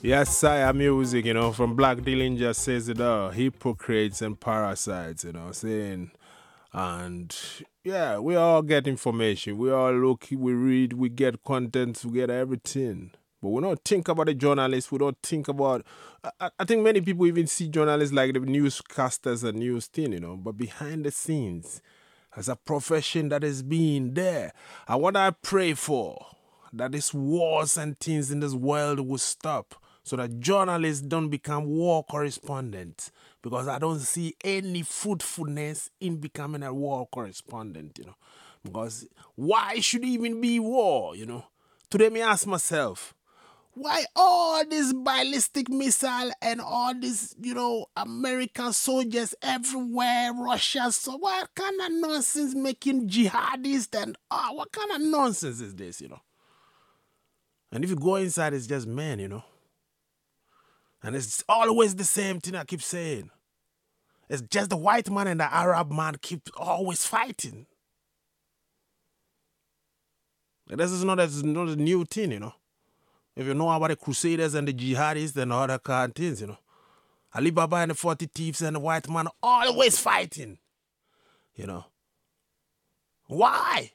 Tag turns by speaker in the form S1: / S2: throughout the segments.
S1: Yes, I am music, from Black Dillinger says it all. Hypocrites and parasites, saying. And yeah, we all get information. We all look, we read, we get content, we get everything. But we don't think about the journalists. We don't think about. I think many people even see journalists like the newscasters and news thing, But behind the scenes, as a profession that is being there, and what I pray for, that these wars and things in this world will stop so that journalists don't become war correspondents, because I don't see any fruitfulness in becoming a war correspondent, because why should it even be war? Today me ask myself, why all this ballistic missile and all this, American soldiers everywhere, Russia? So what kind of nonsense making jihadists and what kind of nonsense is this? And if you go inside, it's just men. And it's always the same thing I keep saying. It's just the white man and the Arab man keep always fighting. And this is not a new thing. If you know about the Crusaders and the jihadists and other kind of things, Ali Baba and the 40 thieves and the white man always fighting. Why?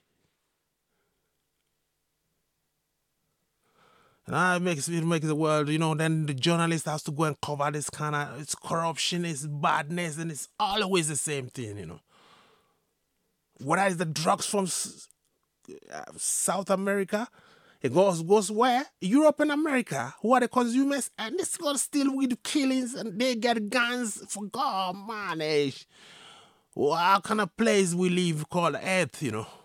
S1: And it makes the world, then the journalist has to go and cover this kind of, it's corruption, it's badness, and it's always the same thing. Whether it's the drugs from South America, it goes where? Europe and America, who are the consumers, and this goes still with killings, and they get guns for God, man. What kind of place we live called Earth,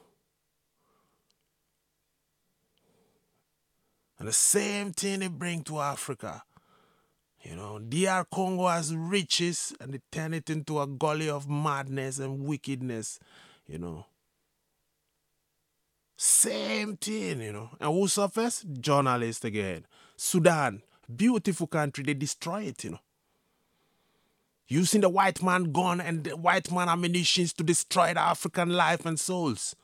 S1: And the same thing they bring to Africa. DR Congo has riches and they turn it into a gully of madness and wickedness, Same thing, And who suffers? Journalists again. Sudan, beautiful country, they destroy it, Using the white man gun and the white man ammunitions to destroy the African life and souls.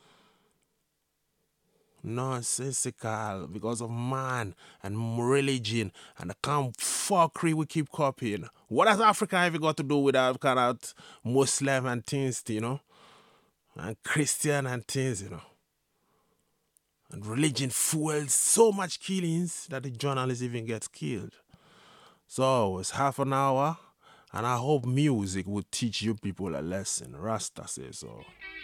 S1: Nonsensical because of man and religion and the kind of fuckery we keep copying. What has Africa ever got to do with that kind of Muslim and things, And Christian and things, And religion fuels so much killings that the journalist even gets killed. So it's half an hour, and I hope music will teach you people a lesson. Rasta says so.